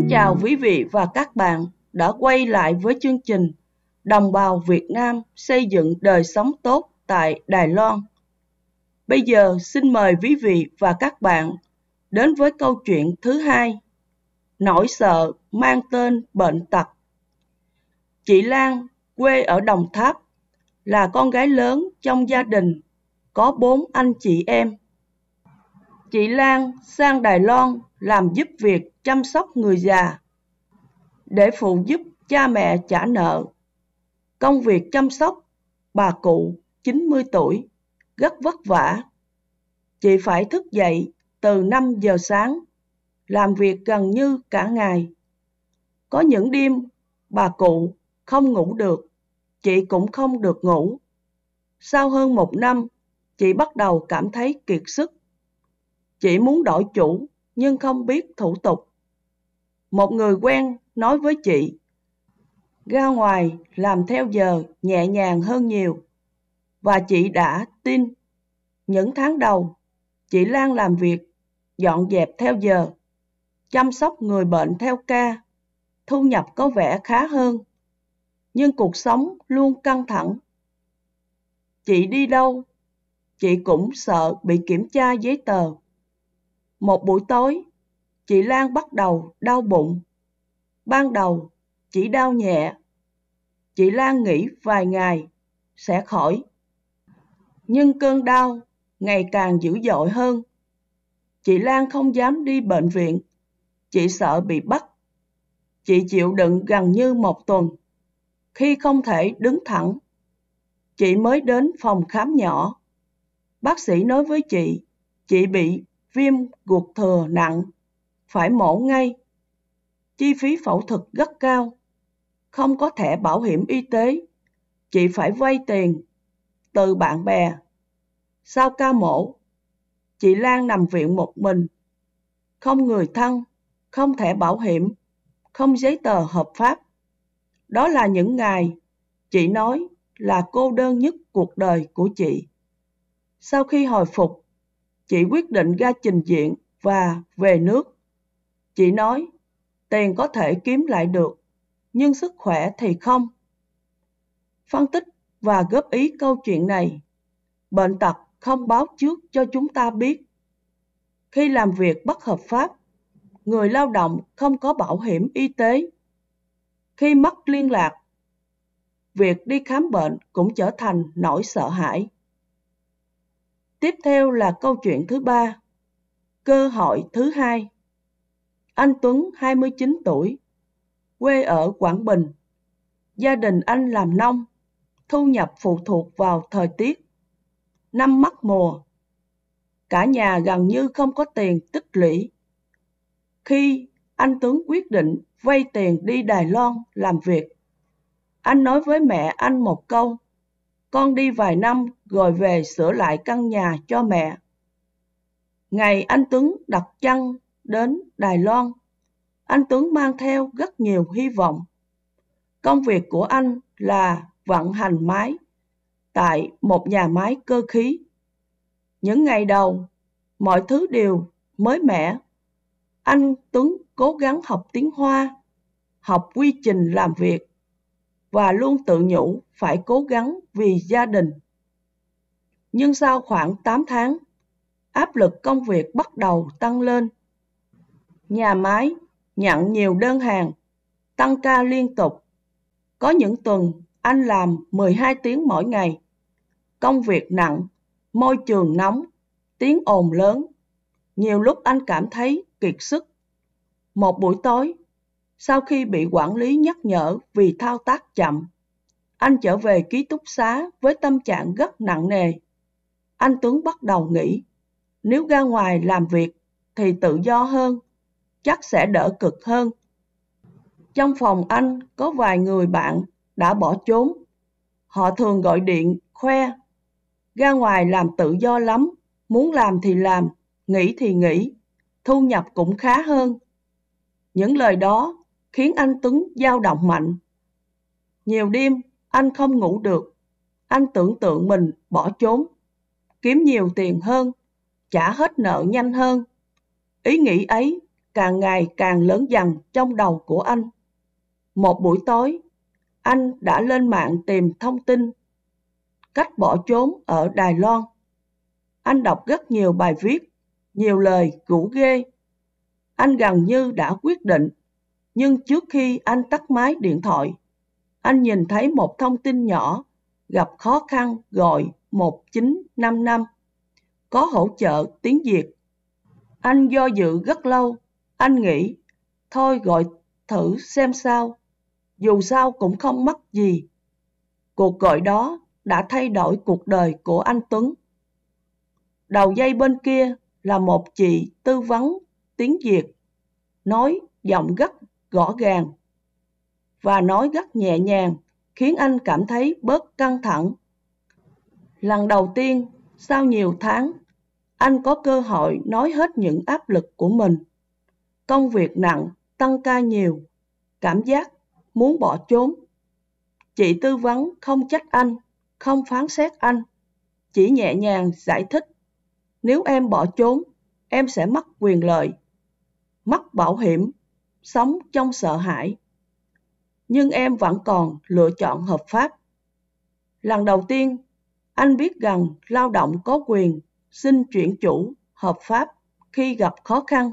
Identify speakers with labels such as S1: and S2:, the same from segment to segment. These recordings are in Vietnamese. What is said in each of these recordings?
S1: Xin chào quý vị và các bạn đã quay lại với chương trình Đồng bào Việt Nam xây dựng đời sống tốt tại Đài Loan. Bây giờ xin mời quý vị và các bạn đến với câu chuyện thứ hai, nỗi sợ mang tên bệnh tật. Chị Lan, quê ở Đồng Tháp, là con gái lớn trong gia đình, có 4 anh chị em. Chị Lan sang Đài Loan làm giúp việc chăm sóc người già để phụ giúp cha mẹ trả nợ. Công việc chăm sóc bà cụ 90 tuổi rất vất vả. Chị phải thức dậy từ 5 giờ sáng, làm việc gần như cả ngày. Có những đêm bà cụ không ngủ được, chị cũng không được ngủ. Sau hơn 1 năm, chị bắt đầu cảm thấy kiệt sức. Chị muốn đổi chủ nhưng không biết thủ tục. Một người quen nói với chị, ra ngoài làm theo giờ nhẹ nhàng hơn nhiều. Và chị đã tin. Những tháng đầu, chị Lan làm việc dọn dẹp theo giờ, chăm sóc người bệnh theo ca, thu nhập có vẻ khá hơn. Nhưng cuộc sống luôn căng thẳng. Chị đi đâu, chị cũng sợ bị kiểm tra giấy tờ. Một buổi tối, chị Lan bắt đầu đau bụng. Ban đầu, chỉ đau nhẹ. Chị Lan nghĩ vài ngày sẽ khỏi. Nhưng cơn đau ngày càng dữ dội hơn. Chị Lan không dám đi bệnh viện. Chị sợ bị bắt. Chị chịu đựng gần như 1 tuần. Khi không thể đứng thẳng, chị mới đến phòng khám nhỏ. Bác sĩ nói với chị bị viêm ruột thừa nặng, phải mổ ngay. Chi phí phẫu thuật rất cao. Không có thẻ bảo hiểm y tế, chị phải vay tiền từ bạn bè. Sau ca mổ, chị Lan nằm viện một mình, không người thân, không thẻ bảo hiểm, không giấy tờ hợp pháp. Đó là những ngày chị nói là cô đơn nhất cuộc đời của chị. Sau khi hồi phục, chị quyết định ra trình diện và về nước. Chị nói, tiền có thể kiếm lại được, nhưng sức khỏe thì không. Phân tích và góp ý câu chuyện này, bệnh tật không báo trước cho chúng ta biết. Khi làm việc bất hợp pháp, người lao động không có bảo hiểm y tế. Khi mất liên lạc, việc đi khám bệnh cũng trở thành nỗi sợ hãi. Tiếp theo là câu chuyện thứ 3, cơ hội thứ 2. Anh Tuấn 29 tuổi, quê ở Quảng Bình. Gia đình anh làm nông, thu nhập phụ thuộc vào thời tiết. Năm mất mùa, cả nhà gần như không có tiền tích lũy. Khi anh Tuấn quyết định vay tiền đi Đài Loan làm việc, anh nói với mẹ anh một câu, con đi vài năm rồi về sửa lại căn nhà cho mẹ. Ngày anh Tuấn đặt chân đến Đài Loan, anh Tuấn mang theo rất nhiều hy vọng. Công việc của anh là vận hành máy tại một nhà máy cơ khí. Những ngày đầu, mọi thứ đều mới mẻ. Anh Tuấn cố gắng học tiếng Hoa, học quy trình làm việc và luôn tự nhủ phải cố gắng vì gia đình. Nhưng sau khoảng 8 tháng, áp lực công việc bắt đầu tăng lên. Nhà máy nhận nhiều đơn hàng, tăng ca liên tục. Có những tuần anh làm 12 tiếng mỗi ngày. Công việc nặng, môi trường nóng, tiếng ồn lớn. Nhiều lúc anh cảm thấy kiệt sức. Một buổi tối, sau khi bị quản lý nhắc nhở vì thao tác chậm, anh trở về ký túc xá với tâm trạng rất nặng nề. Anh Tuấn bắt đầu nghĩ, nếu ra ngoài làm việc thì tự do hơn, chắc sẽ đỡ cực hơn. Trong phòng anh có vài người bạn đã bỏ trốn. Họ thường gọi điện khoe, ra ngoài làm tự do lắm, muốn làm thì làm, nghỉ thì nghỉ, thu nhập cũng khá hơn. Những lời đó khiến anh Tuấn dao động mạnh. Nhiều đêm anh không ngủ được. Anh tưởng tượng mình bỏ trốn, kiếm nhiều tiền hơn, trả hết nợ nhanh hơn. Ý nghĩ ấy càng ngày càng lớn dần trong đầu của anh. Một buổi tối, anh đã lên mạng tìm thông tin cách bỏ trốn ở Đài Loan. Anh đọc rất nhiều bài viết, nhiều lời rủ ghê. Anh gần như đã quyết định, nhưng trước khi anh tắt máy điện thoại, anh nhìn thấy một thông tin nhỏ gặp khó khăn gọi 1955, có hỗ trợ tiếng Việt. Anh do dự rất lâu, anh nghĩ, thôi gọi thử xem sao, dù sao cũng không mất gì. Cuộc gọi đó đã thay đổi cuộc đời của anh Tuấn. Đầu dây bên kia là một chị tư vấn tiếng Việt, nói giọng rất rõ ràng và nói rất nhẹ nhàng, khiến anh cảm thấy bớt căng thẳng. Lần đầu tiên, sau nhiều tháng, anh có cơ hội nói hết những áp lực của mình. Công việc nặng, tăng ca nhiều, cảm giác muốn bỏ trốn. Chị tư vấn không trách anh, không phán xét anh, chỉ nhẹ nhàng giải thích. Nếu em bỏ trốn, em sẽ mất quyền lợi, mất bảo hiểm, sống trong sợ hãi. Nhưng em vẫn còn lựa chọn hợp pháp. Lần đầu tiên, anh biết rằng lao động có quyền xin chuyển chủ hợp pháp khi gặp khó khăn.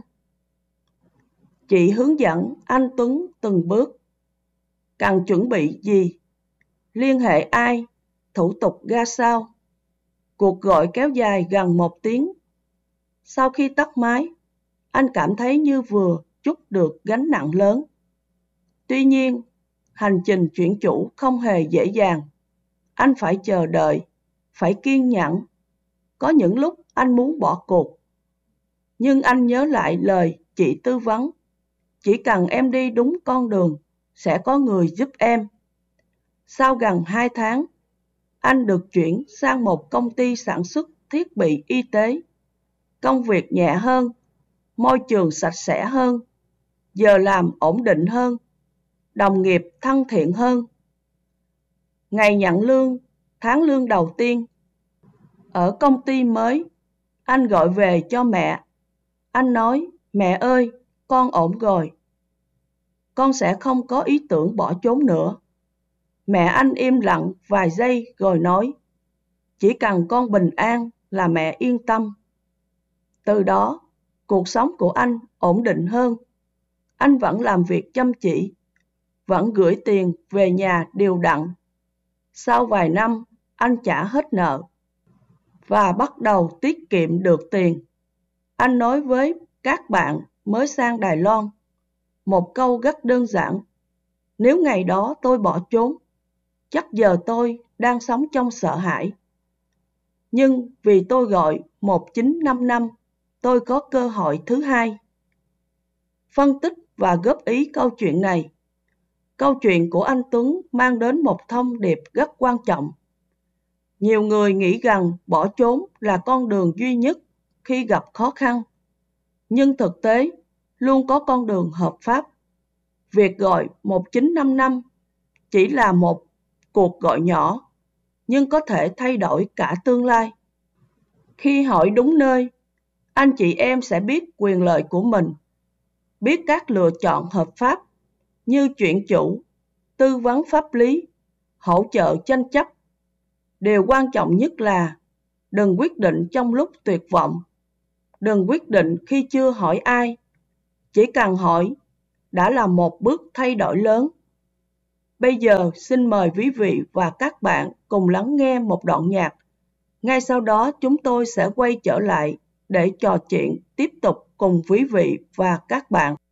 S1: Chị hướng dẫn anh Tuấn từng bước. Cần chuẩn bị gì? Liên hệ ai? Thủ tục ra sao? Cuộc gọi kéo dài gần 1 tiếng. Sau khi tắt máy, anh cảm thấy như vừa trút được gánh nặng lớn. Tuy nhiên, hành trình chuyển chủ không hề dễ dàng. Anh phải chờ đợi, phải kiên nhẫn. Có những lúc anh muốn bỏ cuộc. Nhưng anh nhớ lại lời chị tư vấn. Chỉ cần em đi đúng con đường, sẽ có người giúp em. Sau gần 2 tháng, anh được chuyển sang một công ty sản xuất thiết bị y tế. Công việc nhẹ hơn, môi trường sạch sẽ hơn, giờ làm ổn định hơn, đồng nghiệp thân thiện hơn. Ngày nhận lương, tháng lương đầu tiên, ở công ty mới, anh gọi về cho mẹ. Anh nói, mẹ ơi, con ổn rồi. Con sẽ không có ý tưởng bỏ trốn nữa. Mẹ anh im lặng vài giây rồi nói, chỉ cần con bình an là mẹ yên tâm. Từ đó, cuộc sống của anh ổn định hơn. Anh vẫn làm việc chăm chỉ, vẫn gửi tiền về nhà đều đặn. Sau vài năm, anh trả hết nợ và bắt đầu tiết kiệm được tiền. Anh nói với các bạn mới sang Đài Loan một câu rất đơn giản. Nếu ngày đó tôi bỏ trốn, chắc giờ tôi đang sống trong sợ hãi. Nhưng vì tôi gọi 1955, tôi có cơ hội thứ hai. Phân tích và góp ý câu chuyện này. Câu chuyện của anh Tuấn mang đến một thông điệp rất quan trọng. Nhiều người nghĩ rằng bỏ trốn là con đường duy nhất khi gặp khó khăn. Nhưng thực tế, luôn có con đường hợp pháp. Việc gọi 1955 chỉ là một cuộc gọi nhỏ, nhưng có thể thay đổi cả tương lai. Khi hỏi đúng nơi, anh chị em sẽ biết quyền lợi của mình, biết các lựa chọn hợp pháp như chuyển chủ, tư vấn pháp lý, hỗ trợ tranh chấp. Điều quan trọng nhất là đừng quyết định trong lúc tuyệt vọng. Đừng quyết định khi chưa hỏi ai. Chỉ cần hỏi đã là một bước thay đổi lớn. Bây giờ xin mời quý vị và các bạn cùng lắng nghe một đoạn nhạc. Ngay sau đó chúng tôi sẽ quay trở lại để trò chuyện tiếp tục cùng quý vị và các bạn.